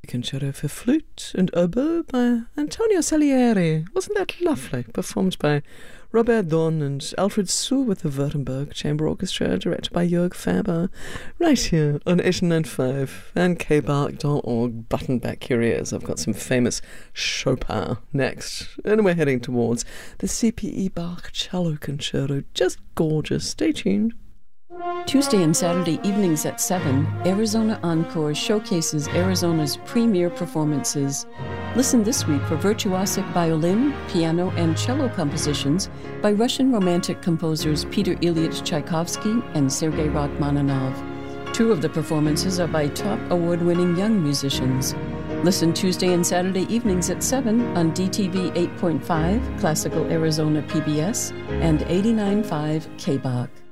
Concerto for Flute and Oboe by Antonio Salieri. Wasn't that lovely? Performed by Robert Don and Alfred Suhr with the Württemberg Chamber Orchestra, directed by Jörg Faber, right here on 895 and kbark.org. Button back your ears. I've got some famous Chopin next. And we're heading towards the C.P.E. Bach Cello Concerto. Just gorgeous. Stay tuned. Tuesday and Saturday evenings at 7, Arizona Encore showcases Arizona's premier performances. Listen this week for virtuosic violin, piano, and cello compositions by Russian Romantic composers Peter Ilyich Tchaikovsky and Sergei Rachmaninoff. Two of the performances are by top award-winning young musicians. Listen Tuesday and Saturday evenings at 7 on DTV 8.5, Classical Arizona PBS, and 89.5 KBAQ.